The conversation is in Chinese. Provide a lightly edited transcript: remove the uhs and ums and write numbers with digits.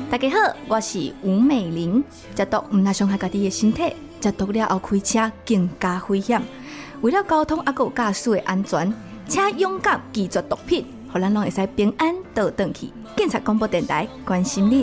大家好，我是吴美玲。食毒唔那伤害家己的身体，食毒了后开车更加危险。为了交通还有驾驶的安全，请勇敢拒绝毒品，互咱拢会使平安倒转去。警察广播电台关心你。